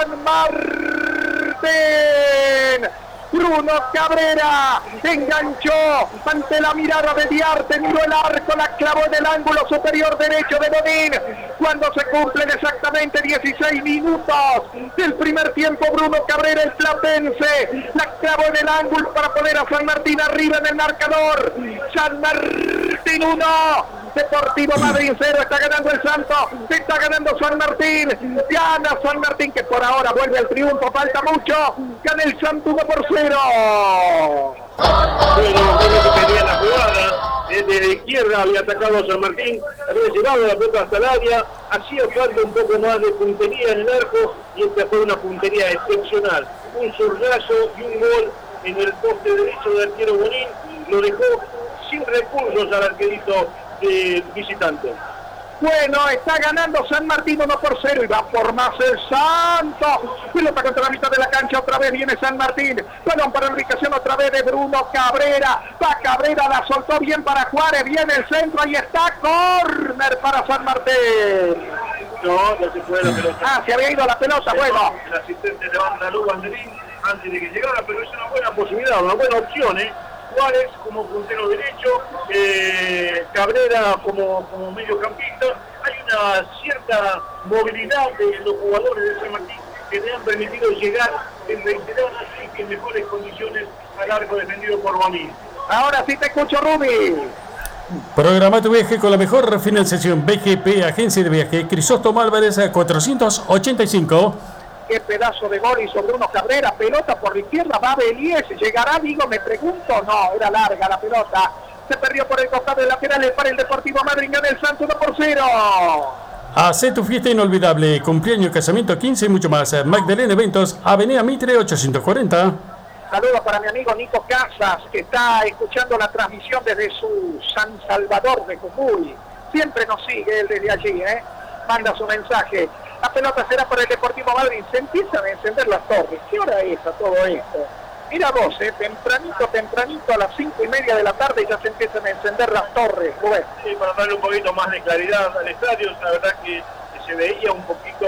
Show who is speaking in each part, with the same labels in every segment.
Speaker 1: San Martín. Bruno Cabrera enganchó ante la mirada de Diarte, miró el arco, la clavó en el ángulo superior derecho de Bonín. Cuando se cumplen exactamente 16 minutos del primer tiempo, Bruno Cabrera, el platense, la clavó en el ángulo para poner a San Martín arriba en el marcador. San Martín 1, Deportivo Madryn 0, está ganando el Santos, está ganando San Martín, gana San Martín, que por ahora vuelve al triunfo, falta mucho, gana el Santos 1-0.
Speaker 2: Bueno, creo que tenía la jugada, desde la izquierda había atacado a San Martín, había llevado la pelota hasta el área, hacía falta un poco más de puntería en el arco, y esta fue una puntería excepcional, un zurdazo y un gol en el poste derecho del arquero Bonín, lo dejó sin recursos al arquerito visitante.
Speaker 1: Bueno, está ganando San Martín 1-0 y va por más el Santos. Pelota contra la mitad de la cancha, otra vez viene San Martín. Balón para la ubicación otra vez de Bruno Cabrera. Va Cabrera, la soltó bien para Juárez, viene el centro, ahí está, córner para San Martín.
Speaker 2: No se fue la pelota.
Speaker 1: Se había ido la pelota, bueno.
Speaker 2: El asistente levanta la luz banderín antes de que llegara, pero es una buena posibilidad, una buena opción, Juárez como puntero derecho, Cabrera como mediocampista. Hay una cierta movilidad de los jugadores de San Martín que le han permitido llegar en reiteradas y en mejores condiciones al arco defendido por Bonín.
Speaker 1: Ahora sí te escucho, Rubi.
Speaker 3: Programa tu viaje con la mejor financiación. BGP, Agencia de Viaje, Crisóstomo Álvarez 485.
Speaker 1: Qué pedazo de gol hizo Bruno Cabrera, pelota por la izquierda, va Belies, llegará, digo, me pregunto, no, era larga la pelota, se perdió por el costado de laterales para el Deportivo Madryn, gana el Santos 1-0.
Speaker 3: Hacé tu fiesta inolvidable, cumpleaños, casamiento, 15 y mucho más. Magdalena Eventos, Avenida Mitre 840.
Speaker 1: Saludos para mi amigo Nico Casas, que está escuchando la transmisión desde su San Salvador de Jujuy, siempre nos sigue él desde allí, manda su mensaje. La pelota será para el Deportivo Madryn. Se empiezan a encender las torres. ¿Qué hora es a todo esto? Mira vos, tempranito a las 5:30 de la tarde ya se empiezan a encender las torres, Rubén.
Speaker 2: Sí, para darle un poquito más de claridad al estadio. La verdad que se veía un poquito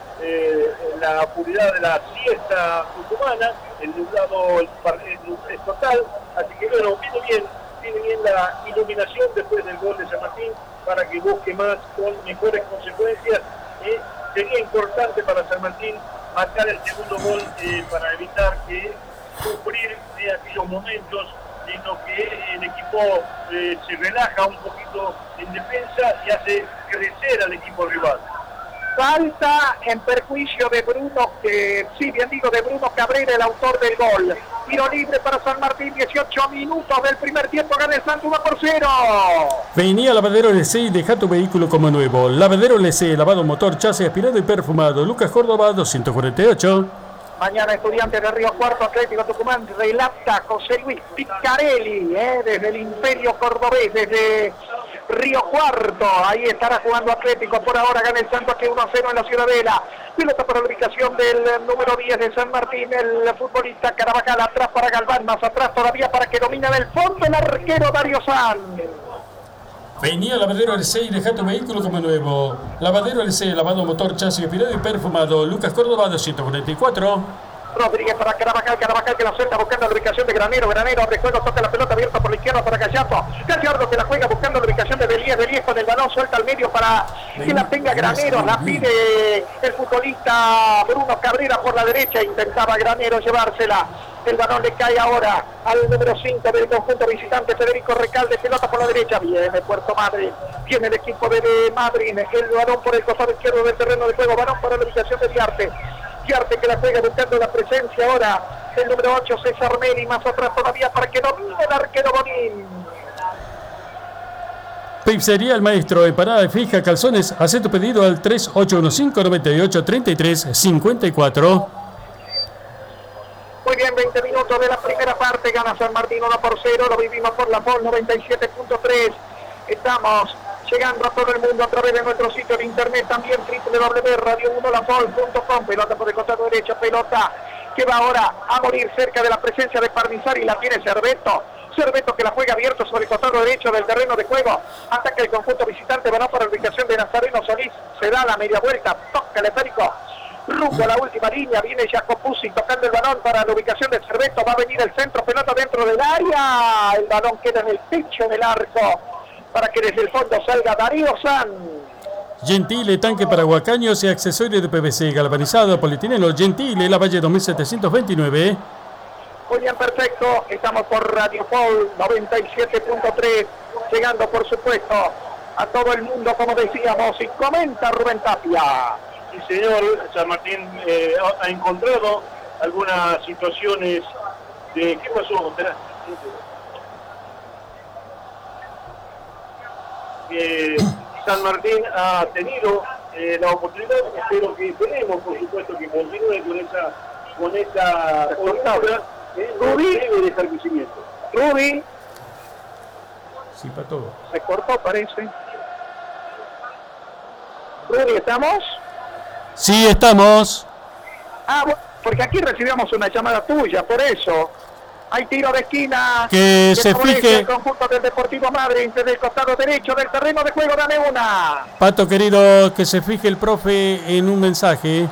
Speaker 2: la oscuridad de la siesta tucumana. El nublado es total. Así que bueno, viene bien la iluminación después del gol de San Martín para que busque más con mejores consecuencias. Sería importante para San Martín marcar el segundo gol para evitar que sufrir aquellos momentos en los que el equipo se relaja un poquito en defensa y hace crecer al equipo rival.
Speaker 1: Falta en perjuicio de Bruno, de Bruno Cabrera, el autor del gol. Tiro libre para San Martín, 18 minutos del primer tiempo, gana el Santos 1-0.
Speaker 3: Venía Lavadero LC y deja tu vehículo como nuevo. Lavadero LC, lavado motor, chasis, aspirado y perfumado. Lucas Córdoba, 248.
Speaker 1: Mañana Estudiantes de Río Cuarto, Atlético Tucumán, relata José Luis Picarelli, desde el Imperio Cordobés, desde Río Cuarto. Ahí estará jugando Atlético. Por ahora gana el Santos, que 1-0 en la Ciudadela. Pelota para la ubicación del número 10 de San Martín, el futbolista Carabajal, atrás para Galván, más atrás todavía para que domina del fondo el arquero Dario San.
Speaker 3: Venía Lavadero LC y deja tu vehículo como nuevo. Lavadero LC, lavado motor, chasis, aspirado y perfumado. Lucas Córdoba, 244.
Speaker 1: Rodríguez para Carabajal que la suelta buscando la ubicación de Granero abre juego, toca la pelota abierta por la izquierda para Gallardo que la juega buscando la ubicación de Belies con el balón, suelta al medio para que la tenga Granero, la pide el futbolista Bruno Cabrera por la derecha, intentaba Granero llevársela, el balón le cae ahora al número 5 del conjunto visitante, Federico Recalde, pelota por la derecha, viene Puerto Madryn, viene el equipo de Madryn, el balón por el costado izquierdo del terreno de juego, balón para la ubicación de Diarte que la juega buscando la presencia ahora el número 8 César Meri, más atrás todavía para que domine el arquero Bonín.
Speaker 3: Pizzería El Maestro, empanada fija, calzones. Haz tu pedido al 3815-9833-54.
Speaker 1: Muy bien, 20 minutos de la primera parte, gana San Martín 1-0, lo vivimos por la Vol 97.3. Estamos llegando a todo el mundo a través de nuestro sitio de internet, también www.radio1lavol.com. Pelota por el costado derecho, pelota que va ahora a morir cerca de la presencia de Parnizari, la tiene Cerveto que la juega abierto sobre el costado derecho del terreno de juego, hasta que el conjunto visitante va para la ubicación de Nazareno Solís, se da la media vuelta, toca el esférico, rumbo a la última línea, viene Jacopuzzi tocando el balón para la ubicación de Cerveto, va a venir el centro, pelota dentro del área, el balón queda en el techo del arco, para que desde el fondo salga Darío San.
Speaker 3: Gentile, tanque para guacaños y accesorios de PVC, galvanizado, polietileno. Gentile, Lavalle 2729.
Speaker 1: Muy bien, perfecto, estamos por Radio Pol 97.3, llegando por supuesto a todo el mundo, como decíamos, y comenta Rubén Tapia.
Speaker 2: Sí, señor, San Martín ha encontrado algunas situaciones de... ¿Qué pasó? San Martín ha tenido la oportunidad, espero que tenemos, por supuesto, que continúe con esa ordenadora.
Speaker 1: Rubí
Speaker 2: debe dejar crecimiento.
Speaker 1: Rubí.
Speaker 3: Sí, para todo.
Speaker 1: Se cortó, parece. Rubí, ¿estamos?
Speaker 3: Sí, estamos.
Speaker 1: Ah, bueno, porque aquí recibimos una llamada tuya, por eso. Hay tiro de esquina.
Speaker 3: Que se fije.
Speaker 1: El conjunto del Deportivo Madrid desde el costado derecho del terreno de juego. Dame una.
Speaker 3: Pato querido, que se fije el profe en un mensaje.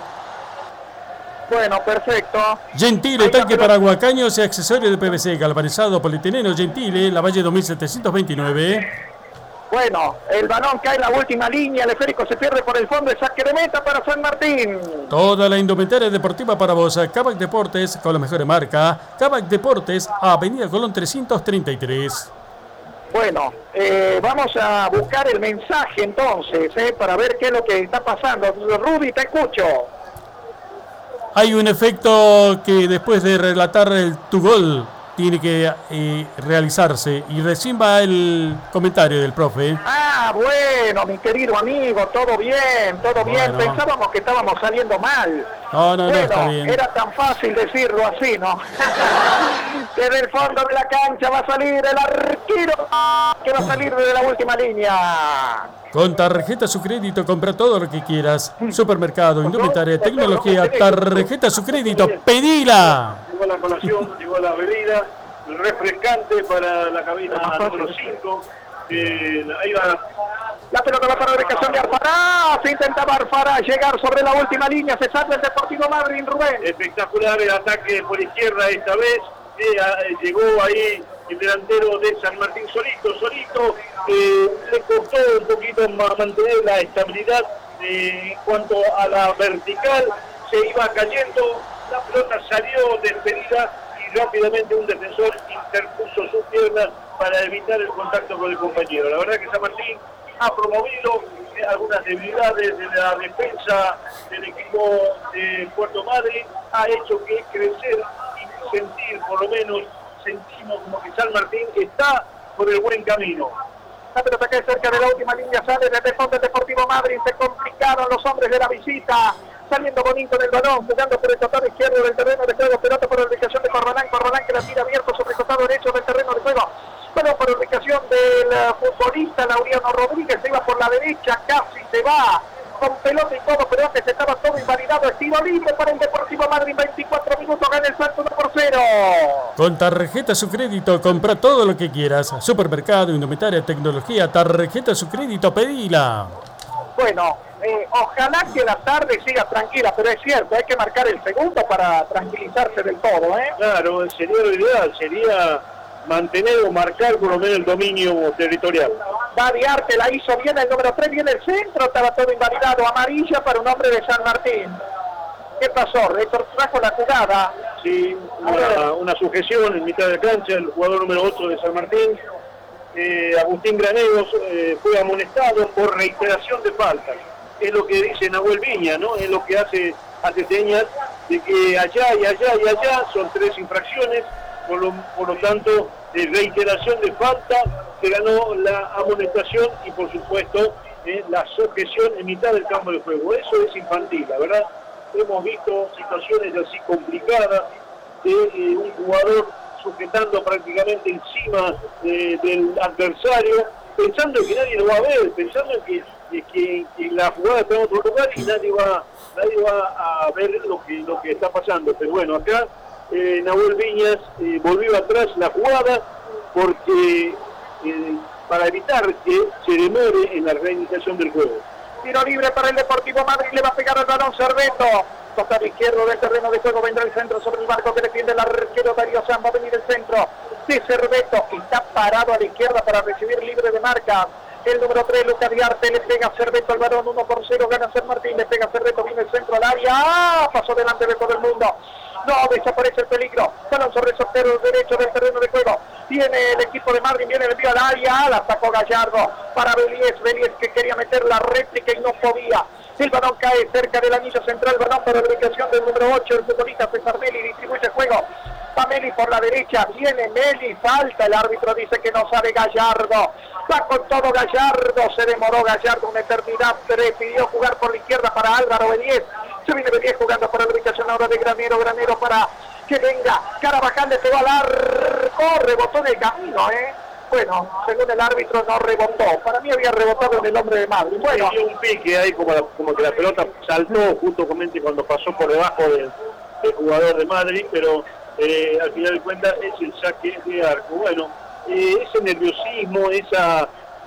Speaker 1: Bueno, perfecto.
Speaker 3: Gentile, tanque para guacaños y accesorios de PVC, galvanizado, polietileno. Gentile, Lavalle 2729.
Speaker 1: Bueno, el balón cae en la última línea, el esférico se pierde por el fondo, el saque de meta para San Martín.
Speaker 3: Toda la indumentaria deportiva para vos. Kavak Deportes, con la mejor marca. Kavak Deportes, Avenida Colón 333.
Speaker 1: Bueno, vamos a buscar el mensaje entonces, para ver qué es lo que está pasando. Rudy, te escucho.
Speaker 3: Hay un efecto que después de relatar tu gol tiene que realizarse, y recién va el comentario del profe.
Speaker 1: Ah, bueno, mi querido amigo, todo bien, todo bien.
Speaker 3: Bueno.
Speaker 1: Pensábamos que estábamos saliendo mal.
Speaker 3: No,
Speaker 1: Bueno,
Speaker 3: está bien.
Speaker 1: era tan fácil decirlo así, ¿no? Desde el fondo de la cancha va a salir el arquero, que va a salir desde la última línea.
Speaker 3: Con tarjeta su crédito, compra todo lo que quieras. Supermercado, indumentaria, tecnología, tarjeta su crédito, pedila.
Speaker 2: Llegó la colación, llegó la bebida, el refrescante para la cabina número 5. Ahí va.
Speaker 1: La pelota va para la ubicación de Arfará. Se intentaba Arfará llegar sobre la última línea. Se salva el Deportivo Madrid, Rubén.
Speaker 2: Espectacular el ataque por izquierda esta vez. Llegó ahí el delantero de San Martín solito. Le costó un poquito mantener la estabilidad en cuanto a la vertical. Se iba cayendo, la pelota salió despedida y rápidamente un defensor interpuso su pierna para evitar el contacto con el compañero. La verdad que San Martín ha promovido algunas debilidades de la defensa del equipo de Puerto Madryn, ha hecho que crecer y sentir, por lo menos sentimos como que San Martín está por el buen camino.
Speaker 1: La pelota que cerca de la última línea sale desde el fondo del Deportivo Madrid. Se complicaron los hombres de la visita, saliendo bonito del balón, jugando por el costado izquierdo del terreno de juego. Pelota por la ubicación de Corbalán que la tira abierto sobre el costado derecho del terreno de juego. Bueno, por ubicación del futbolista Laureano Rodríguez, se iba por la derecha, casi se va con pelota y todo, pero antes estaba todo invalidado. Estilo libre para el Deportivo Madrid, 24 minutos, gana el salto 1-0.
Speaker 3: Con tarjeta su crédito, compra todo lo que quieras. Supermercado, indumentaria, tecnología, tarjeta su crédito, pedila.
Speaker 1: Bueno, ojalá que la tarde siga tranquila, pero es cierto, hay que marcar el segundo para tranquilizarse del todo,
Speaker 2: Claro, sería lo ideal, sería mantener o marcar por lo menos el dominio territorial.
Speaker 1: Badiarte la hizo bien, el número 3 viene el centro, estaba todo invalidado, amarilla para un hombre de San Martín. ¿Qué pasó? Retrotrajo la jugada.
Speaker 2: Sí, una sujeción en mitad de la cancha, el jugador número 8 de San Martín, Agustín Graneros, fue amonestado por reiteración de faltas. Es lo que dice Nahuel Viña, ¿no? Es lo que hace señas de que allá y allá y allá son 3 infracciones. Por lo tanto, de reiteración de falta, se ganó la amonestación y, por supuesto, la sujeción en mitad del campo de juego. Eso es infantil, la verdad. Hemos visto situaciones así complicadas de un jugador sujetando prácticamente encima del adversario, pensando que nadie lo va a ver, pensando en que la jugada está en otro lugar y nadie va a ver lo que está pasando. Pero bueno, acá Nahuel Viñas volvió atrás la jugada porque para evitar que se demore en la realización del juego.
Speaker 1: Tiro libre para el Deportivo Madrid, le va a pegar el balón Cerveto. costado izquierdo del terreno de juego vendrá el centro sobre el marco que defiende el arquero Darío San. Va a venir el centro de Cerveto. Está parado a la izquierda para recibir libre de marca. El número 3, Lucas Diarte, le pega a Cerveto el balón, 1-0, gana San Martín, le pega a Cerveto, viene el centro al área, pasó delante de todo el mundo. No, desaparece el peligro. Balón sobre el sortero derecho del terreno de juego. Viene el equipo de Madrid, viene el envío al área, la sacó Gallardo para Belies que quería meter la réplica y no podía. El balón cae cerca del anillo central, balón para la ubicación del número 8, el futbolista César Meli distribuye el juego. Va Meli por la derecha, viene Meli, falta, el árbitro dice que no sabe Gallardo. Va con todo Gallardo, se demoró Gallardo una eternidad, prefirió jugar por la izquierda para Álvaro Belies. Se viene Belies jugando para la ubicación ahora de Granero para que venga. Carabajal le pegó al arco, rebotó en el camino, Bueno, según el árbitro no rebotó. Para mí había rebotado en el hombre de Madrid. Bueno,
Speaker 2: había un pique ahí como que la pelota saltó justamente cuando pasó por debajo del jugador de Madrid, pero al final de cuentas es el saque de arco. Bueno, ese nerviosismo, esa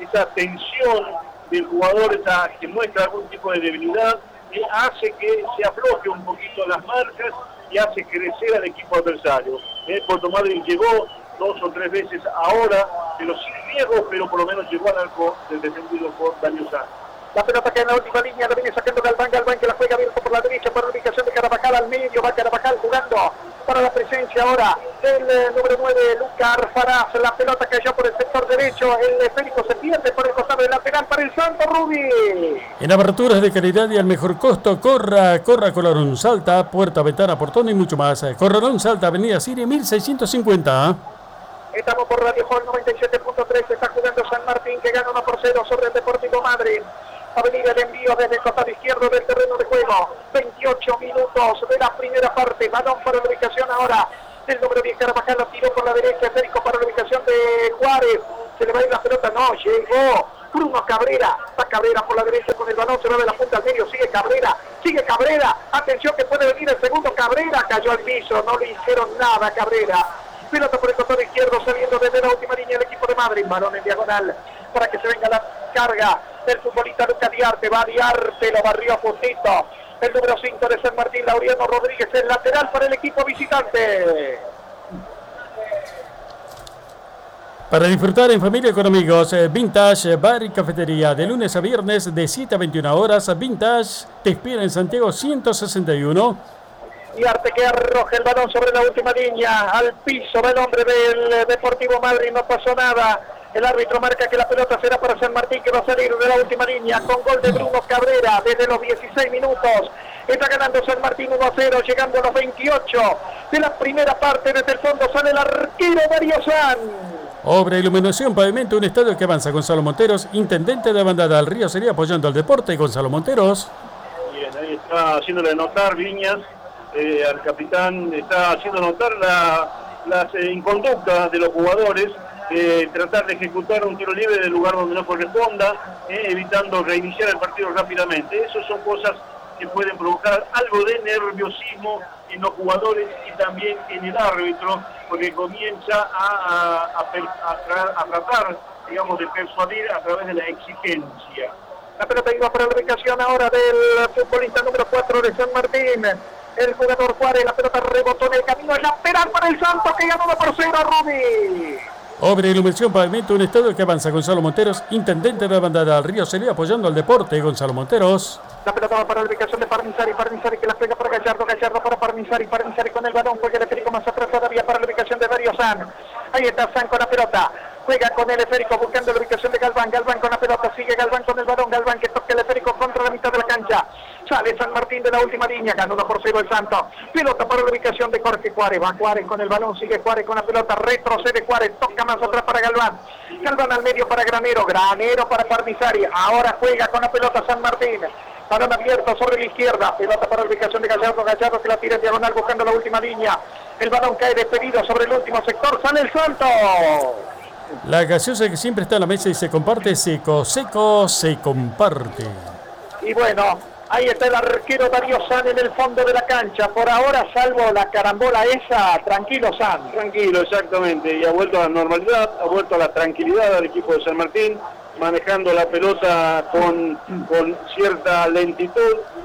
Speaker 2: tensión del jugador, que muestra algún tipo de debilidad, hace que se afloje un poquito las marcas y hace crecer al equipo adversario. Puerto Madryn llegó 2 o 3 veces ahora, pero sin riesgo, pero por lo menos llegó al arco del defendido por Darío San.
Speaker 1: La pelota que en la última línea la viene sacando Galván que la juega abierto por la derecha para la ubicación de Carabajal al medio, va Carabajal jugando para la presencia ahora del número 9, Lucas Arfaraz. La pelota cayó por el sector derecho, el esférico se pierde por el costado del lateral para el Santo Rubi.
Speaker 3: En aberturas de calidad y al mejor costo, corra Colorón Salta, puerta, ventana, portón y mucho más. Colorón Salta, Avenida Siria 1650.
Speaker 1: Estamos por Radio Hall 97.3, está jugando San Martín que gana 1-0 sobre el Deportivo Madryn. Va a venir el envío desde el costado izquierdo del terreno de juego. 28 minutos de la primera parte. Balón para la ubicación ahora. El número 10 Carabajal lo tiró por la derecha. Férico para la ubicación de Juárez. Se le va a ir la pelota. No, llegó Bruno Cabrera. Va Cabrera por la derecha con el balón. Se va de la punta al medio. Sigue Cabrera. Atención que puede venir el segundo Cabrera. Cayó al piso. No le hicieron nada a Cabrera. Pelota por el costado izquierdo saliendo desde la última línea el equipo de Madrid. Balón en diagonal para que se venga la carga del futbolista Lucas Diarte. Va Diarte, lo barrió justito. El número 5 de San Martín, Laureano Rodríguez, el lateral para el equipo visitante.
Speaker 3: Para disfrutar en familia con amigos, Vintage Bar y Cafetería, de lunes a viernes de 7 a 21 horas. Vintage te espera en Santiago 161.
Speaker 1: Diarte que arroja el balón sobre la última línea, al piso del hombre del Deportivo Madryn, no pasó nada. El árbitro marca que la pelota será para San Martín, que va a salir de la última línea con gol de Bruno Cabrera desde los 16 minutos. Está ganando San Martín 1-0, llegando a los 28 de la primera parte. Desde el fondo sale el arquero Darío San.
Speaker 3: Obra, iluminación, pavimento, un estadio que avanza. Gonzalo Monteros, intendente de Bandada del Río, sería apoyando al deporte. Gonzalo Monteros.
Speaker 2: Bien, ahí está haciéndole notar Viñas. Al capitán está haciendo notar las inconductas de los jugadores, tratar de ejecutar un tiro libre del lugar donde no corresponda, evitando reiniciar el partido rápidamente. Esas son cosas que pueden provocar algo de nerviosismo en los jugadores y también en el árbitro, porque comienza a tratar, digamos, de persuadir a través de la exigencia.
Speaker 1: La pelota iba para la ubicación ahora del futbolista número 4 de San Martín. El jugador Juárez, la pelota rebotó en el camino, es lateral para el Santos que ganó 1-0 Rubí.
Speaker 3: Obra, iluminación, pavimento, un estadio que avanza. Gonzalo Monteros, intendente de Bandada del Río, sería apoyando al deporte. Gonzalo Monteros.
Speaker 1: La pelota va para la ubicación de Parnizari que la pega para Gallardo para Parnizari con el balón, juega el esférico más atrás todavía para la ubicación de Darío San. Ahí está San con la pelota, juega con el esférico buscando la ubicación de Galván con la pelota, sigue Galván con el balón, Galván que toca el esférico contra la mitad de la cancha. Sale San Martín de la última línea, ganó 1-0 el Santos. Pelota para la ubicación de Jorge Juárez, va Juárez con el balón, sigue Juárez con la pelota, retrocede Juárez, toca más atrás para Galván al medio para Granero para Parnizari, ahora juega con la pelota San Martín. Balón abierto sobre la izquierda, pelota para la ubicación de Gallardo que la tira en diagonal buscando la última línea. El balón cae despedido sobre el último sector, sale el Santos.
Speaker 3: La gaseosa que siempre está en la mesa y se comparte, seco, se comparte.
Speaker 1: Y bueno, ahí está el arquero Darío San en el fondo de la cancha. Por ahora, salvo la carambola esa, tranquilo San.
Speaker 2: Tranquilo, exactamente. Y ha vuelto a la normalidad, ha vuelto a la tranquilidad al equipo de San Martín, manejando la pelota con cierta lentitud,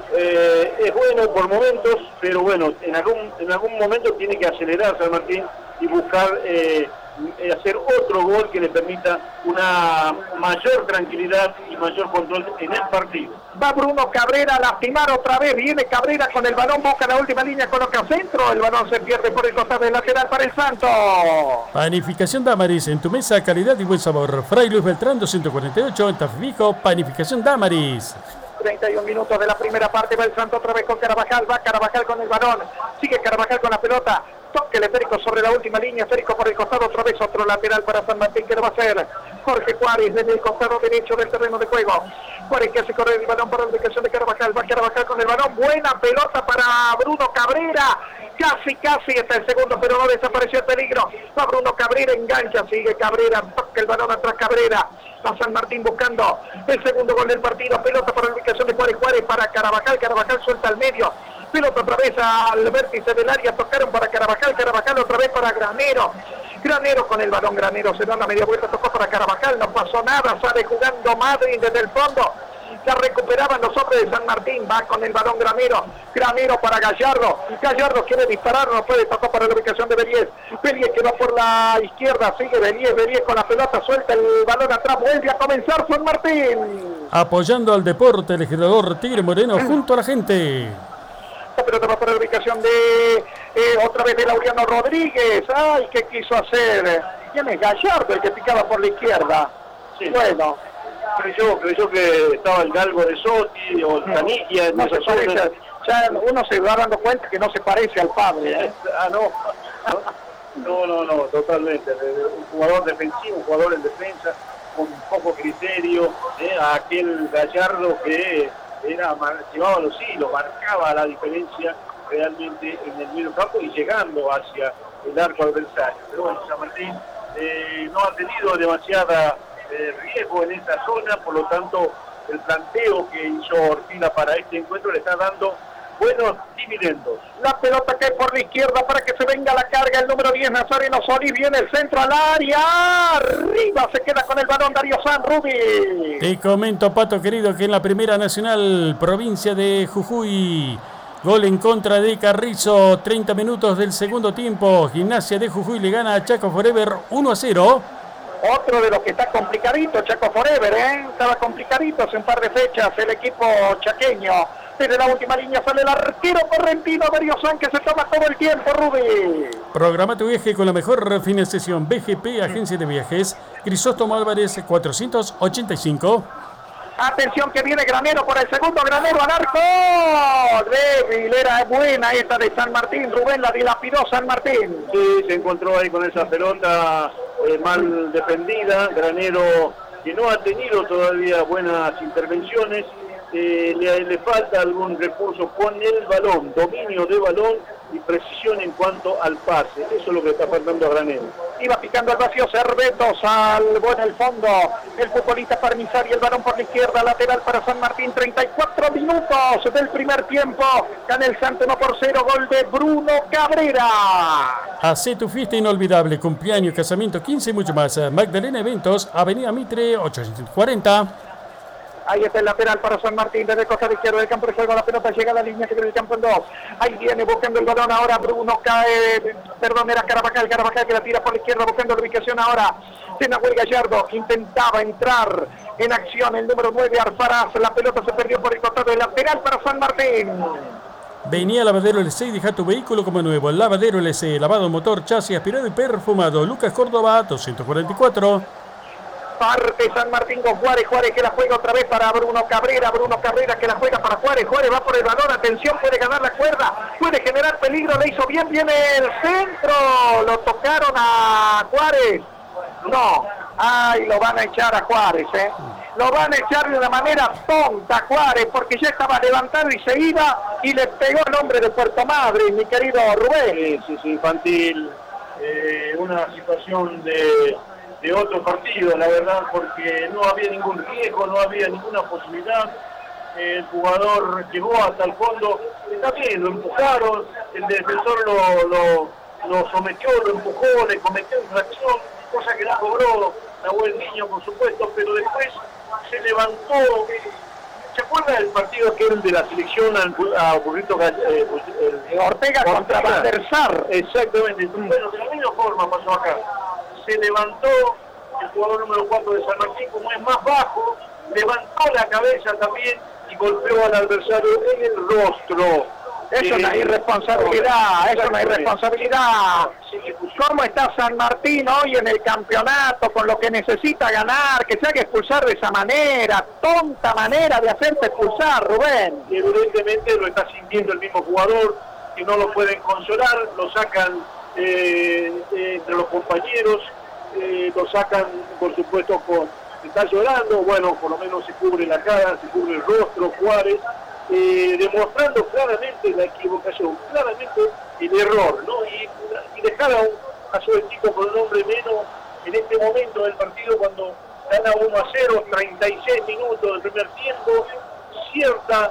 Speaker 2: es bueno por momentos, pero bueno, en algún momento tiene que acelerar San Martín y buscar hacer otro gol que le permita una mayor tranquilidad y mayor control en el partido.
Speaker 1: Va Bruno Cabrera a lastimar otra vez, viene Cabrera con el balón, busca la última línea, coloca centro, el balón se pierde por el costado del lateral para el Santos.
Speaker 3: Panificación Damaris, en tu mesa, calidad y buen sabor. Fray Luis Beltrán, 248, en Tafijo, Panificación Damaris.
Speaker 1: 31 minutos de la primera parte, va el Santos otra vez con Carabajal, va Carabajal con el balón, sigue Carabajal con la pelota, toque el esférico sobre la última línea, esférico por el costado, otra vez otro lateral para San Martín, que lo va a hacer Jorge Juárez desde el costado derecho del terreno de juego. Juárez que hace correr el balón para la ubicación de Carabajal, va Carabajal con el balón, buena pelota para Bruno Cabrera, casi está el segundo, pero no desapareció el peligro. Va Bruno Cabrera, engancha, sigue Cabrera, toca el balón atrás Cabrera. Va San Martín buscando el segundo gol del partido, pelota para la ubicación de Juárez para Carabajal, Carabajal suelta al medio, pelota otra vez al vértice del área, tocaron para Carabajal otra vez para Granero con el balón, Granero se da la media vuelta, tocó para Carabajal, no pasó nada, sale jugando Madrid desde el fondo, la recuperaban los hombres de San Martín, va con el balón Granero para Gallardo quiere disparar, no puede, tocó para la ubicación de Belies que va por la izquierda, sigue Belies con la pelota, suelta el balón atrás, vuelve a comenzar San Martín.
Speaker 3: Apoyando al deporte, el legislador Tigre Moreno junto a la gente.
Speaker 1: La pelota va para la ubicación de otra vez de Laureano Rodríguez. Ay, ¿qué quiso hacer? ¿Quién es? Gallardo, el que picaba por la izquierda.
Speaker 2: Sí.
Speaker 1: Bueno.
Speaker 2: Creyó que estaba el galgo de Sotti o el Canilla.
Speaker 1: No se parece, ya uno se va dando cuenta que no se parece al padre.
Speaker 2: No, totalmente. Un jugador defensivo, un jugador en defensa, con poco criterio, a aquel Gallardo que llevaba los hilos, marcaba la diferencia realmente en el medio campo y llegando hacia el arco adversario. Pero bueno, San Martín no ha tenido demasiada riesgo en esta zona, por lo tanto el planteo que hizo Orfila para este encuentro le está dando buenos dividendos.
Speaker 1: La pelota cae por la izquierda para que se venga la carga, el número 10 Nazareno Solís, viene el centro al área, arriba se queda con el balón Darío San Rubi.
Speaker 3: Te comento, Pato querido, que en la Primera Nacional, provincia de Jujuy, gol en contra de Carrizo, 30 minutos del segundo tiempo, Gimnasia de Jujuy le gana a Chaco Forever 1-0.
Speaker 1: Otro de los que está complicadito, Chaco Forever, estaba complicadito hace un par de fechas el equipo chaqueño. Desde la última línea sale el arquero correntino Darío San, que se toma todo el tiempo, Rubí.
Speaker 3: Programa tu viaje con la mejor financiación. BGP, Agencia de Viajes, Crisóstomo Álvarez 485.
Speaker 1: Atención que viene Granero por el segundo, Granero al arco. Débil, era buena esta de San Martín, Rubén la dilapidó San Martín.
Speaker 2: Sí, se encontró ahí con esa pelota mal defendida, Granero que no ha tenido todavía buenas intervenciones, le falta algún recurso con el balón, dominio de balón y precisión en cuanto al pase. Eso es lo que está faltando a Granero.
Speaker 1: Iba picando al vacío Cervetos, salvó en el fondo el futbolista Parmizari, el balón por la izquierda, lateral para San Martín. 34 minutos del primer tiempo, gana el Santos 1-0, gol de Bruno Cabrera.
Speaker 3: Hacé tu fiesta inolvidable, cumpleaños, casamiento, 15 y mucho más. Magdalena Eventos, Avenida Mitre 840.
Speaker 1: Ahí está el lateral para San Martín, desde el costado izquierdo del campo de juego, la pelota llega a la línea que tiene el campo en 2. Ahí viene buscando el balón ahora Bruno, era Carabajal que la tira por la izquierda buscando la ubicación ahora de Nahuel Gallardo, intentaba entrar en acción el número 9 Alfaraz, la pelota se perdió por el costado del lateral para San Martín.
Speaker 3: Venía Lavadero LC y deja tu vehículo como nuevo. Lavadero LC, lavado motor, chasis, aspirado y perfumado. Lucas Córdoba, 244.
Speaker 1: Parte San Martín con Juárez que la juega otra vez para Bruno Cabrera que la juega para Juárez va por el balón, atención, puede ganar la cuerda, puede generar peligro, le hizo bien, viene el centro, lo tocaron a Juárez, lo van a echar a Juárez, lo van a echar de una manera tonta a Juárez, porque ya estaba levantado y se iba, y le pegó al hombre de Puerto Madryn, mi querido Rubén.
Speaker 2: Sí, infantil, una situación de otro partido, la verdad, porque no había ningún riesgo, no había ninguna posibilidad. El jugador llegó hasta el fondo, está bien, lo empujaron, el defensor lo sometió, lo empujó, le cometió infracción, cosa que no cobró Nahuel Niño, por supuesto, pero después se levantó ¿Se acuerda del partido aquel de la selección a Burrito
Speaker 1: Ortega contra Van der Sar?
Speaker 2: Exactamente. Bueno, de la misma forma pasó acá. Se levantó el jugador número 4 de San Martín, como es más bajo, levantó la cabeza también y golpeó al adversario en el rostro.
Speaker 1: Es una irresponsabilidad, es una irresponsabilidad. ¿Cómo está San Martín hoy en el campeonato con lo que necesita ganar? Que se haga expulsar de esa manera, tonta manera de hacerse expulsar, Rubén.
Speaker 2: Y evidentemente lo está sintiendo el mismo jugador, que no lo pueden consolar, lo sacan entre los compañeros, lo sacan, por supuesto, está llorando, bueno, por lo menos se cubre la cara, se cubre el rostro, Juárez. Demostrando claramente la equivocación, claramente el error, ¿no? Y dejar a su equipo con un hombre menos en este momento del partido, cuando gana 1-0, 36 minutos del primer tiempo, cierta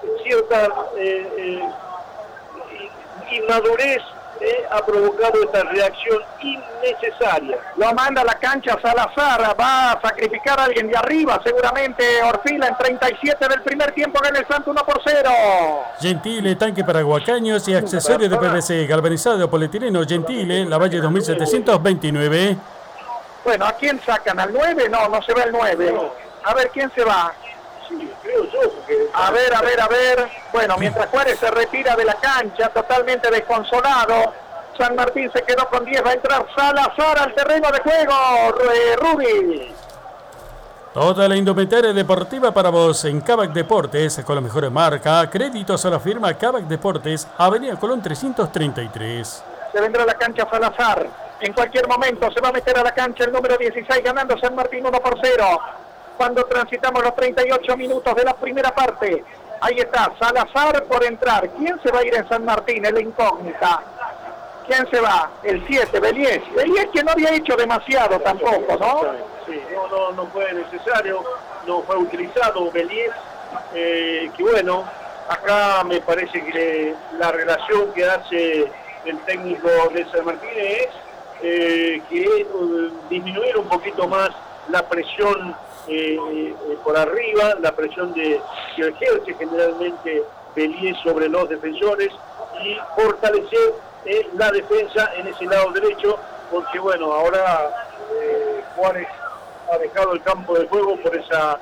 Speaker 2: inmadurez ha provocado esta reacción innecesaria.
Speaker 1: Lo manda a la cancha Salazar, va a sacrificar a alguien de arriba, seguramente Orfila en 37 del primer tiempo, gana el Santo 1-0.
Speaker 3: Gentile, tanque para guacaños y accesorios de PVC, galvanizado polietileno Gentile, Lavalle 2729.
Speaker 1: Bueno, ¿a quién sacan? ¿Al 9? No se va el 9. A ver, ¿quién se va?
Speaker 2: Sí, creo yo. Porque...
Speaker 1: A ver. Bueno, mientras Juárez se retira de la cancha, totalmente desconsolado, San Martín se quedó con 10, va a entrar Salazar al terreno de juego, Rubi.
Speaker 3: Toda la indumentaria deportiva para vos en Kavak Deportes, con la mejor marca, créditos a la firma Kavak Deportes, Avenida Colón 333.
Speaker 1: Se vendrá a la cancha Salazar, en cualquier momento se va a meter a la cancha el número 16, ganando San Martín 1-0. Cuando transitamos los 38 minutos de la primera parte. Ahí está, Salazar por entrar. ¿Quién se va a ir en San Martín? El incógnita. ¿Quién se va? El 7, Beliés. Beliés que no había hecho demasiado tampoco, ¿no?
Speaker 2: Sí, no fue necesario, no fue utilizado Beliés. Que bueno, acá me parece que la relación que hace el técnico de San Martín es que disminuir un poquito más la presión por arriba, la presión que ejerce generalmente Beliés sobre los defensores y fortalecer la defensa en ese lado derecho, porque bueno, ahora Juárez ha dejado el campo de juego por esa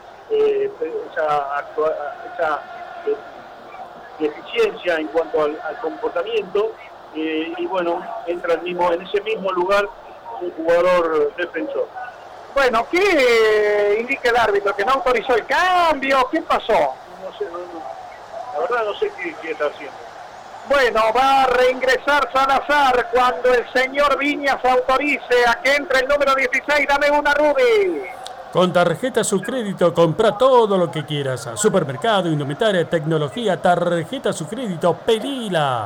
Speaker 2: deficiencia en cuanto al comportamiento, y bueno, entra en ese mismo lugar un jugador defensor.
Speaker 1: Bueno, ¿qué indica el árbitro? ¿Que no autorizó el cambio? ¿Qué pasó?
Speaker 2: No sé, la verdad no sé qué está haciendo.
Speaker 1: Bueno, va a reingresar Salazar cuando el señor Viñas autorice a que entre el número 16. Dame una, Rubi.
Speaker 3: Con tarjeta su crédito, compra todo lo que quieras. Supermercado, indumentaria, tecnología, tarjeta su crédito, pedila.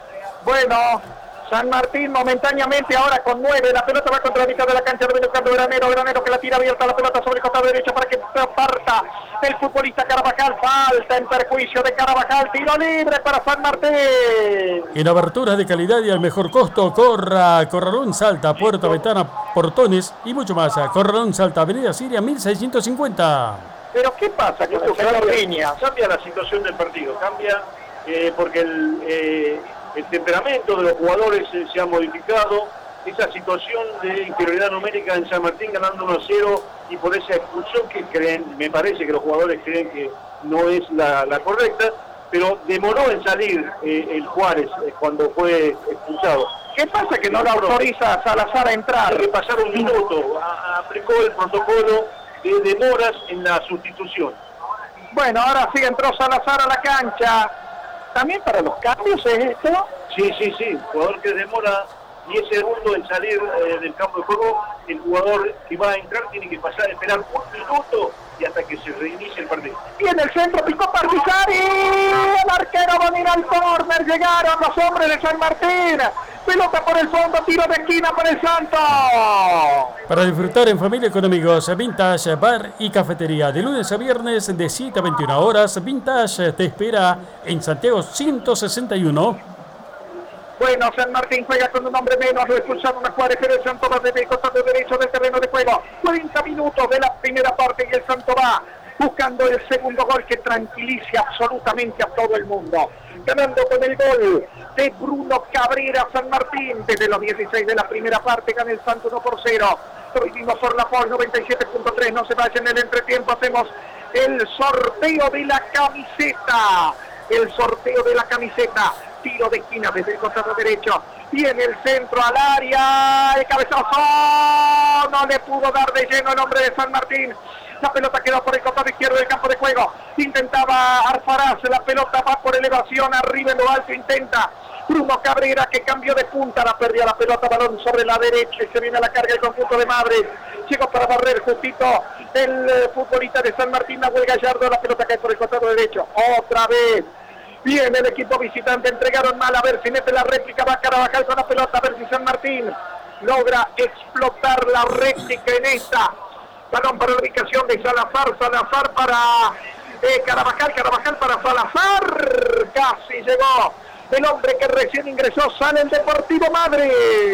Speaker 1: Bueno, San Martín momentáneamente ahora con 9, la pelota va contra la mitad de la cancha, de buscando Granero que la tira abierta, la pelota sobre el costado derecho para que parta el futbolista Carabajal, falta en perjuicio de Carabajal, tiro libre para San Martín.
Speaker 3: En aberturas de calidad y al mejor costo, Corralón Salta, puerta, ventana, portones y mucho más. Corralón Salta, Avenida Siria 1650.
Speaker 1: Pero ¿qué pasa con el señor Viñas?
Speaker 2: Cambia la situación del partido, cambia porque el temperamento de los jugadores se ha modificado, esa situación de inferioridad numérica en San Martín ganando 1-0 y por esa expulsión que me parece que los jugadores creen que no es la correcta, pero demoró en salir el Juárez cuando fue expulsado.
Speaker 1: ¿Qué pasa que no la autoriza a Salazar a entrar?
Speaker 2: Que pasar un minuto, aplicó el protocolo de demoras en la sustitución.
Speaker 1: Bueno, ahora sí entró Salazar a la cancha. ¿También para los cambios es esto?
Speaker 2: Sí. Jugador que demora 10 segundos en salir del campo de juego, el jugador que va a entrar tiene que esperar un minuto y hasta que se reinicie el partido.
Speaker 1: Y en el centro picó Partizani, el arquero va a ir al córner, llegaron los hombres de San Martín, pelota por el fondo, tiro de esquina por el Santo.
Speaker 3: Para disfrutar en familia con amigos, Vintage Bar y Cafetería, de lunes a viernes de 7 a 21 horas, Vintage te espera en Santiago 161.
Speaker 1: Bueno, San Martín juega con un hombre menos, lo expulsaron a Juárez, pero el Santo va desde el costado derecho del terreno de juego. 40 minutos de la primera parte y el Santo va buscando el segundo gol que tranquilice absolutamente a todo el mundo. Ganando con el gol de Bruno Cabrera San Martín. Desde los 16 de la primera parte gana el Santo 1-0. Lo vivimos por la Fox 97.3. No se vayan en el entretiempo. Hacemos el sorteo de la camiseta. El sorteo de la camiseta. Tiro de esquina desde el costado derecho. Viene el centro al área. El cabezazo. No le pudo dar de lleno el hombre de San Martín. La pelota quedó por el costado izquierdo del campo de juego. Intentaba Alfaraz. La pelota va por elevación. Arriba en lo alto intenta Bruno Cabrera, que cambió de punta. La perdió la pelota. Balón sobre la derecha. Y se viene a la carga el conjunto de Madrid. Llegó para barrer justito el futbolista de San Martín, Nahuel Gallardo. La pelota cae por el costado derecho. Otra vez. Viene el equipo visitante. Entregaron mal. A ver si mete la réplica. Va Carabajal con la pelota. A ver si San Martín logra explotar la réplica en esta. Balón para la ubicación de Salazar para Carabajal para Salazar. Casi llegó el hombre que recién ingresó. Sale el Deportivo Madrid.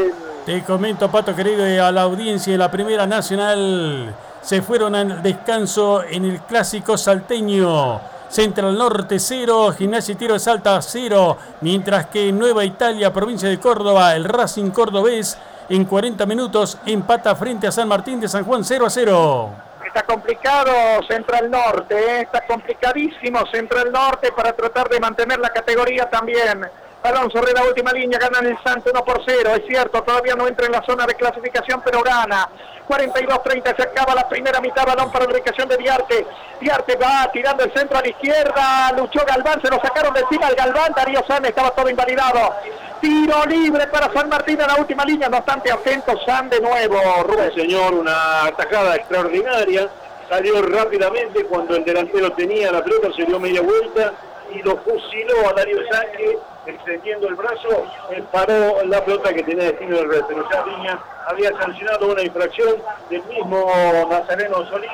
Speaker 3: Te comento, Pato querido, y a la audiencia de la Primera Nacional. Se fueron al descanso en el clásico salteño. Central Norte 0, Gimnasia y Tiro de Salta 0. Mientras que en Nueva Italia, provincia de Córdoba, el Racing cordobés en 40 minutos empata frente a San Martín de San Juan 0-0.
Speaker 1: Está complicado Central Norte, está complicadísimo Central Norte para tratar de mantener la categoría también. Balón sobre la última línea, ganan el Santo 1-0, es cierto, todavía no entra en la zona de clasificación, pero gana. 42-30, se acaba la primera mitad, balón para la ubicación de Diarte. Diarte va tirando el centro a la izquierda, luchó Galván, se lo sacaron de encima al Galván, Darío San estaba todo invalidado. Tiro libre para San Martín en la última línea, no obstante atento San de nuevo.
Speaker 2: Rubén, señor, una atajada extraordinaria, salió rápidamente cuando el delantero tenía la pelota, se dio media vuelta y lo fusiló a Darío San, que extendiendo el brazo, paró la pelota que tenía destino del red, pero ya había sancionado una infracción del mismo Nazareno Solís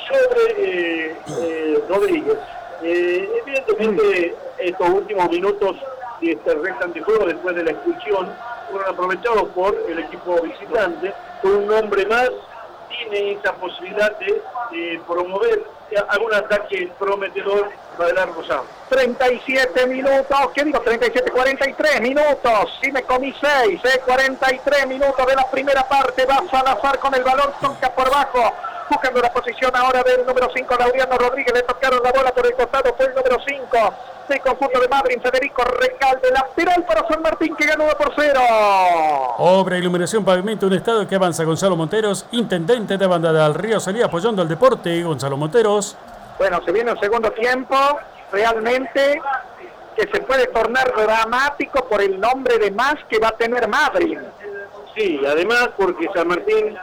Speaker 2: sobre Rodríguez. Evidentemente estos últimos minutos que restan de juego después de la expulsión fueron aprovechados por el equipo visitante. Con un hombre más tiene esa posibilidad de promover algún ataque prometedor para el arco Sam.
Speaker 1: 37 minutos, ¿qué digo? 37, 43 minutos, sí me comí 6, 43 minutos de la primera parte, va Salazar con el balón, toca por bajo, buscando la posición ahora del número 5, Laureano Rodríguez, le tocaron la bola por el costado, fue el número 5 del conjunto de Madrid, Federico Recalde, lateral para San Martín que ganó 1-0.
Speaker 3: Obra, iluminación, pavimento, un estado que avanza Gonzalo Monteros, intendente de Banda del Río Salí, apoyando al deporte, Gonzalo Monteros.
Speaker 1: Bueno, se viene un segundo tiempo, realmente que se puede tornar dramático por el nombre de más que va a tener Madrid.
Speaker 2: Sí, además porque San Martín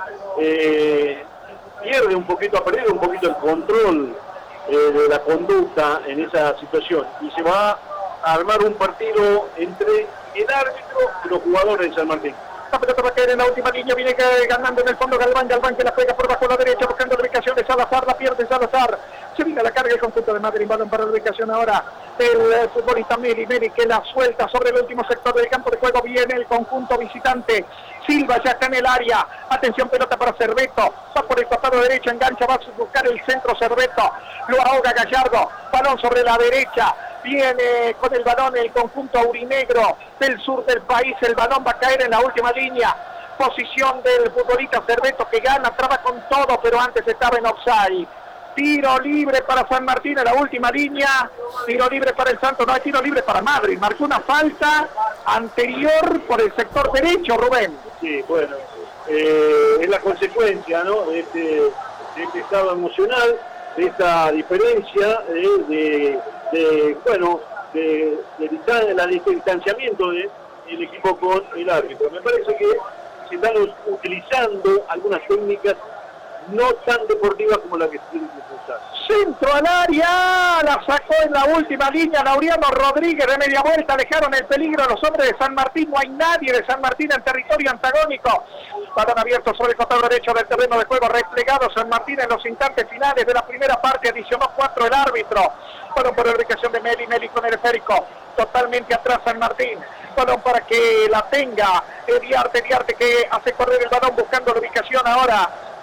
Speaker 2: pierde un poquito, ha perdido un poquito el control de la conducta en esa situación y se va a armar un partido entre el árbitro y los jugadores de San Martín.
Speaker 1: La pelota va a caer en la última línea, viene ganando en el fondo Galván que la juega por bajo a la derecha buscando la ubicación de Salazar, la pierde Salazar, se viene a la carga el conjunto de Madrid, balón para la ubicación ahora del futbolista Meri que la suelta sobre el último sector del campo de juego, viene el conjunto visitante, Silva ya está en el área, atención, pelota para Cerveto, va por el costado derecho, engancha, va a buscar el centro Cerveto, lo ahoga Gallardo, balón sobre la derecha, viene con el balón el conjunto aurinegro del sur del país, el balón va a caer en la última línea, posición del futbolista Cerveto que gana, traba con todo, pero antes estaba en offside. Tiro libre para San Martín en la última línea, tiro libre para el Santos, no hay tiro libre para Madrid, marcó una falta anterior por el sector derecho, Rubén.
Speaker 2: Sí, bueno, es la consecuencia, ¿no?, de este estado emocional, de esta diferencia del distanciamiento del equipo con el árbitro. Me parece que se están utilizando algunas técnicas no tan deportivas como la que se tiene que usar.
Speaker 1: Centro al área, la sacó en la última línea Laureano Rodríguez de media vuelta, dejaron el peligro a los hombres de San Martín, no hay nadie de San Martín en territorio antagónico. Balón abierto sobre el costado derecho del terreno de juego, replegado San Martín en los instantes finales de la primera parte, adicionó 4 el árbitro. Balón por la ubicación de Meli con el esférico, totalmente atrás San Martín. Balón para que la tenga Diarte que hace correr el balón buscando la ubicación ahora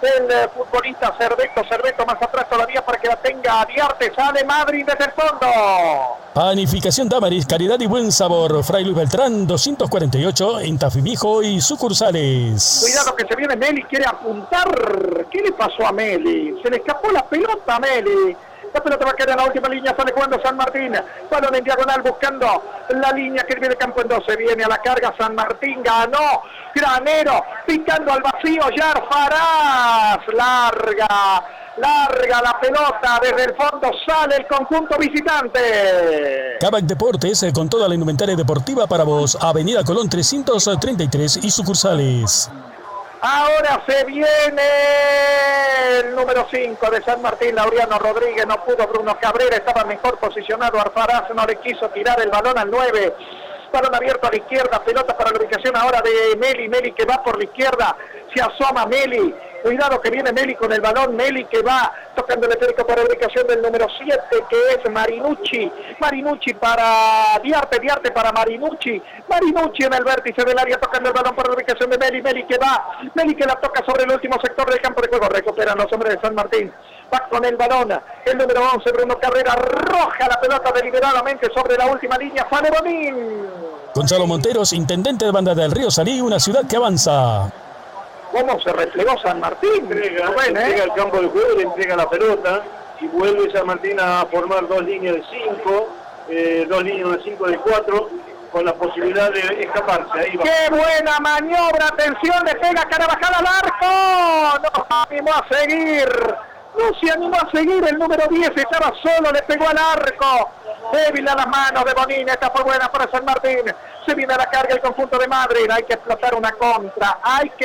Speaker 1: del futbolista Cerveto más atrás todavía para que la tenga Diarte, sale Madrid desde el fondo.
Speaker 3: Panificación Damaris, calidad y buen sabor. Fray Luis Beltrán, 248 en Tafimijo y sucursales.
Speaker 1: Cuidado que se viene Meli, quiere apuntar. ¿Qué le pasó a Meli? Se le escapó la pelota a Meli. La pelota va a quedar en la última línea, sale jugando San Martín. Balón en diagonal buscando la línea que viene campo en 12. Viene a la carga San Martín, ganó Granero, picando al vacío, Yar Faraz. Larga la pelota, desde el fondo sale el conjunto visitante.
Speaker 3: Cabac Deportes, con toda la indumentaria deportiva para vos. Avenida Colón 333 y sucursales.
Speaker 1: Ahora se viene el número 5 de San Martín, Laureano Rodríguez, no pudo Bruno Cabrera, estaba mejor posicionado Arfaraz, no le quiso tirar el balón al 9. Balón abierto a la izquierda, pelota para la ubicación ahora de Meli que va por la izquierda, se asoma Meli, cuidado que viene Meli con el balón, Meli que va tocando el esférico para la ubicación del número 7 que es Marinucci para Diarte para Marinucci en el vértice del área tocando el balón para la ubicación de Meli que la toca sobre el último sector del campo de juego, recuperan los hombres de San Martín. Va con el balón, el número 11, Bruno Carrera, arroja la pelota deliberadamente sobre la última línea, Fane Bonín.
Speaker 3: Gonzalo Monteros, intendente de Banda del Río Salí, una ciudad que avanza.
Speaker 1: ¿Cómo se replegó San Martín?
Speaker 2: Entrega el campo de juego, le entrega la pelota y vuelve San Martín a formar dos líneas de 5, dos líneas de 5 de 4, con la posibilidad de escaparse. Ahí va.
Speaker 1: ¡Qué buena maniobra! Atención, le pega Carabajal al arco. No se animó a seguir. El número 10 estaba solo, le pegó al arco. Débil a las manos de Bonín. Esta fue buena para San Martín. Se viene a la carga el conjunto de Madrid. Hay que explotar una contra.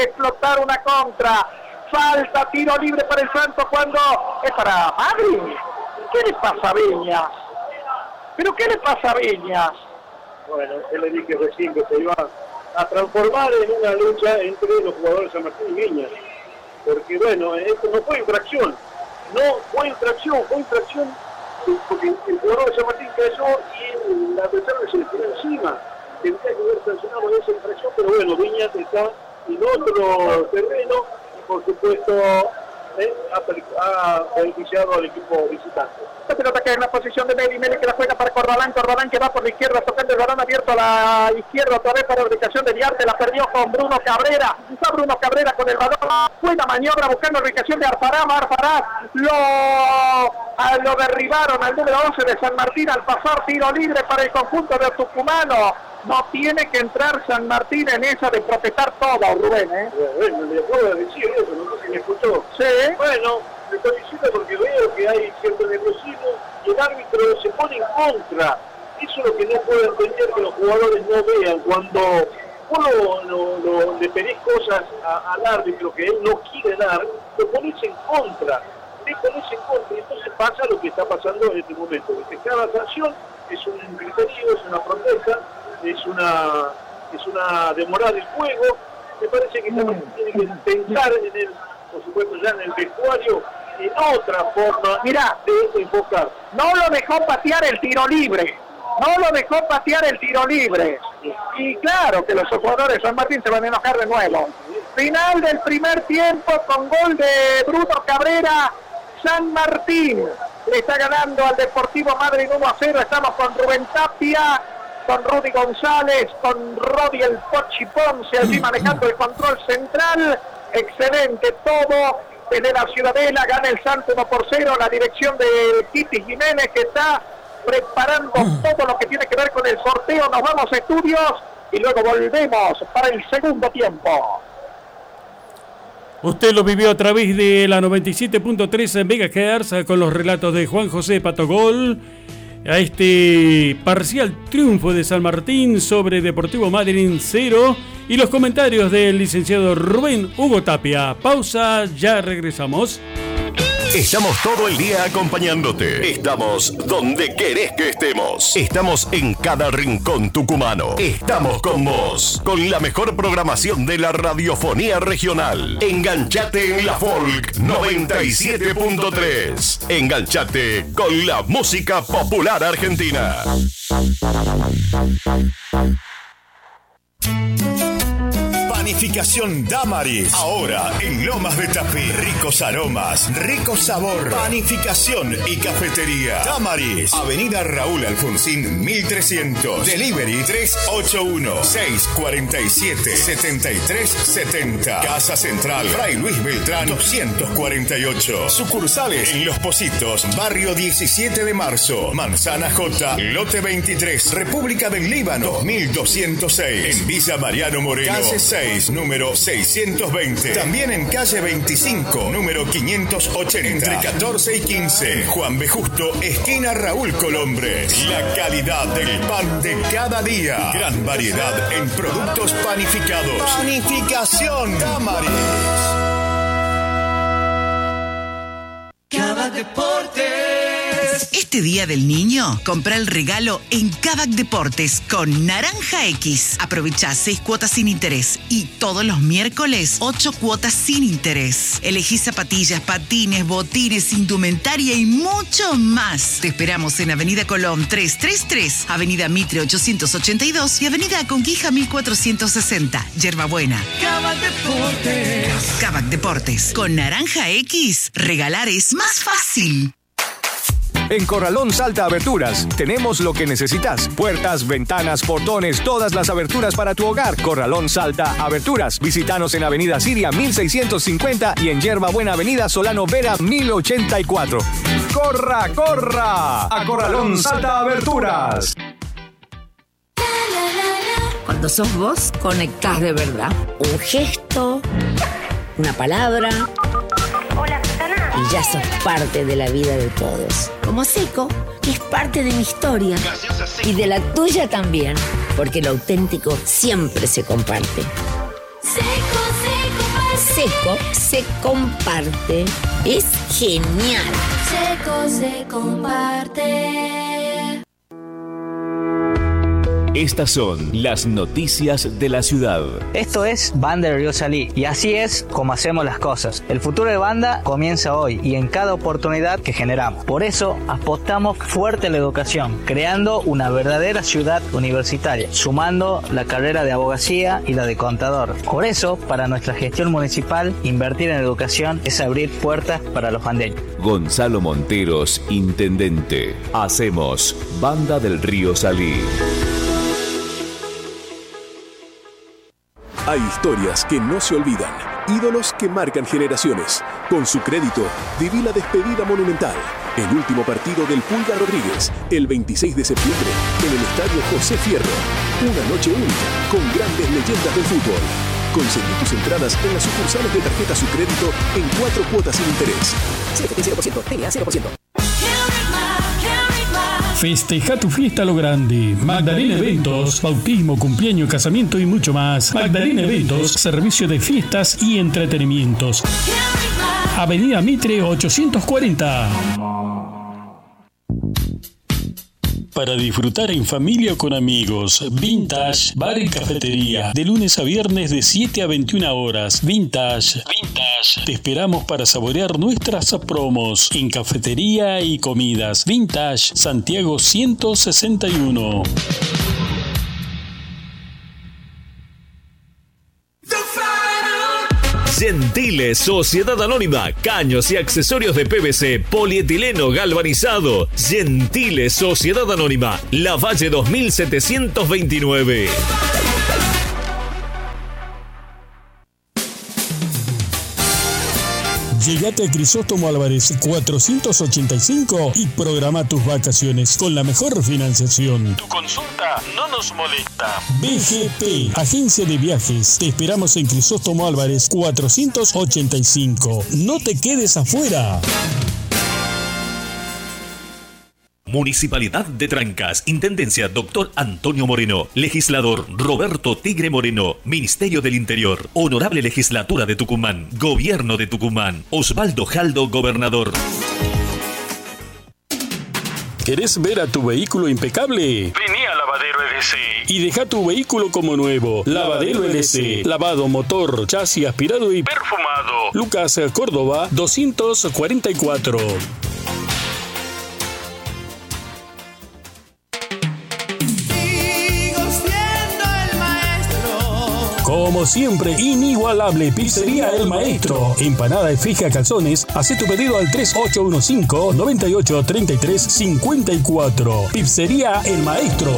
Speaker 1: Falta, tiro libre para el Santos cuando es para Madrid. ¿Qué le pasa a Viñas? ¿Pero qué le pasa a Viñas?
Speaker 2: Bueno, él le dije recién que se iba a transformar en una lucha entre los jugadores de San Martín y Viñas. Porque bueno, esto no fue infracción. Fue infracción porque el jugador de San Martín cayó y la adversario se le tiró encima. Tendría que haber sancionado esa infracción, pero bueno, Viñas está en otro terreno y por supuesto ha beneficiado al equipo visitante.
Speaker 1: La pelota queda en la posición de Meli que la juega para Corbalán que va por la izquierda, tocando el balón abierto a la izquierda, otra vez para la ubicación de Diarte, la perdió con Bruno Cabrera, está Bruno Cabrera con el balón, buena maniobra buscando la ubicación de Arfaraz, lo derribaron al número 11 de San Martín al pasar, tiro libre para el conjunto de tucumano. No tiene que entrar San Martín en esa de protestar todo, Rubén,
Speaker 2: Bueno, le puedo decir eso, no sé si me escuchó.
Speaker 1: Sí.
Speaker 2: Bueno, me estoy diciendo porque veo que hay cierto nerviosismo y el árbitro se pone en contra. Eso es lo que no puedo entender, que los jugadores no vean. Cuando uno le pedís cosas al árbitro que él no quiere dar, lo pones en contra. Y entonces pasa lo que está pasando en este momento. Que cada sanción es un criterio, es una protesta, es una demora del juego. Me parece que tiene que pensar por supuesto ya en el vestuario, en otra forma de enfocar.
Speaker 1: No lo dejó patear el tiro libre. Y claro que los jugadores de San Martín se van a enojar de nuevo. Final del primer tiempo con gol de Bruno Cabrera. San Martín le está ganando al Deportivo Madrid 1-0. Estamos con Rubén Tapia, con Rudy González, con Rodi el Pochi Ponce, allí manejando el control central. Excelente todo desde la Ciudadela, gana el Santos 1-0, la dirección de Titi Jiménez que está preparando todo lo que tiene que ver con el sorteo. Nos vamos a estudios y luego volvemos para el segundo tiempo.
Speaker 3: Usted lo vivió a través de la 97.3 MHz con los relatos de Juan José Patogol. A este parcial triunfo de San Martín sobre Deportivo Madryn 0 y los comentarios del licenciado Rubén Hugo Tapia. Pausa, ya regresamos.
Speaker 4: Estamos todo el día acompañándote. Estamos donde querés que estemos. Estamos en cada rincón tucumano. Estamos con vos, con la mejor programación de la radiofonía regional. Enganchate en la Folk 97.3. Enganchate con la música popular argentina. Panificación Damaris. Ahora en Lomas de Tapí. Ricos aromas, rico sabor. Panificación y cafetería. Damaris. Avenida Raúl Alfonsín 1300. Delivery 381-647-7370. Casa Central Fray Luis Beltrán 248. Sucursales en Los Pocitos, Barrio 17 de Marzo. Manzana J, Lote 23, República del Líbano 2206. En Villa Mariano Moreno, calle 6, número 620. También en calle 25, número 580. Entre 14 y 15. Juan B. Justo, esquina Raúl Colombre. La calidad del pan de cada día. Gran variedad en productos panificados. Panificación Damaris.
Speaker 5: Kavak Deportes.
Speaker 6: Este día del niño, compra el regalo en Kavak Deportes con Naranja X. Aprovecha 6 cuotas sin interés y todos los miércoles 8 cuotas sin interés. Elegí zapatillas, patines, botines, indumentaria y mucho más. Te esperamos en Avenida Colón 333, Avenida Mitre 882 y Avenida Conquija 1460. Yerbabuena.
Speaker 5: Kavak Deportes.
Speaker 6: Kavak Deportes. Con Naranja X, regalar es más fácil.
Speaker 7: En Corralón Salta Aberturas tenemos lo que necesitas. Puertas, ventanas, portones, todas las aberturas para tu hogar. Corralón Salta Aberturas. Visítanos en Avenida Siria 1650 y en Yerbabuena Avenida Solano Vera 1084. ¡Corra, corra! A Corralón Salta Aberturas.
Speaker 8: Cuando sos vos, conectás de verdad. Un gesto, una palabra.
Speaker 9: Hola, Susana.
Speaker 8: Y ya sos parte de la vida de todos. Como Seco, que es parte de mi historia. Y de la tuya también. Porque lo auténtico siempre se comparte. Seco se comparte. Es genial.
Speaker 9: Seco se comparte.
Speaker 10: Estas son las noticias de la ciudad.
Speaker 11: Esto es Banda del Río Salí y así es como hacemos las cosas. El futuro de Banda comienza hoy y en cada oportunidad que generamos. Por eso apostamos fuerte a la educación, creando una verdadera ciudad universitaria, sumando la carrera de abogacía y la de contador. Por eso, para nuestra gestión municipal, invertir en educación es abrir puertas para los bandeños.
Speaker 10: Gonzalo Monteros, intendente. Hacemos Banda del Río Salí.
Speaker 12: Hay historias que no se olvidan, ídolos que marcan generaciones. Con su crédito, viví la despedida monumental. El último partido del Pulga Rodríguez, el 26 de septiembre, en el Estadio José Fierro. Una noche única, con grandes leyendas del fútbol. Conseguí tus entradas en las sucursales de tarjeta Su Crédito en 4 cuotas sin interés. 0%, tenía 0%.
Speaker 3: Festeja tu fiesta a lo grande. Magdalena Eventos, bautismo, cumpleaños, casamiento y mucho más. Magdalena Eventos, servicio de fiestas y entretenimientos. Avenida Mitre 840. Para disfrutar en familia o con amigos. Vintage, bar y cafetería. De lunes a viernes de 7 a 21 horas. Vintage. Te esperamos para saborear nuestras promos en cafetería y comidas. Vintage, Santiago 161.
Speaker 10: Gentile Sociedad Anónima, caños y accesorios de PVC, polietileno galvanizado. Gentile Sociedad Anónima, Lavalle 2729.
Speaker 3: Llegate a Crisóstomo Álvarez 485 y programa tus vacaciones con la mejor financiación. Tu consulta no nos molesta. BGP, Agencia de Viajes. Te esperamos en Crisóstomo Álvarez 485. No te quedes afuera.
Speaker 10: Municipalidad de Trancas, Intendencia Dr. Antonio Moreno, Legislador Roberto Tigre Moreno, Ministerio del Interior, Honorable Legislatura de Tucumán, Gobierno de Tucumán, Osvaldo Jaldo, Gobernador.
Speaker 3: ¿Querés ver a tu vehículo impecable? Vení a Lavadero LC y deja tu vehículo como nuevo. Lavadero LC, lavado, motor, chasis aspirado y perfumado. Lucas Córdoba 244. Como siempre, inigualable Pizzería El Maestro. Empanada de fija calzones. Hacé tu pedido al 3815-9833-54. Pizzería El Maestro.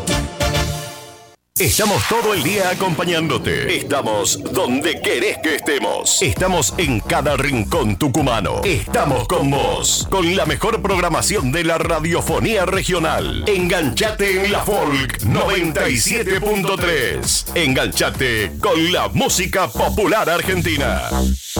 Speaker 4: Estamos todo el día acompañándote. Estamos donde querés que estemos. Estamos en cada rincón tucumano. Estamos con vos. Con la mejor programación de la radiofonía regional. Enganchate en la Folk 97.3. Enganchate con la música popular argentina.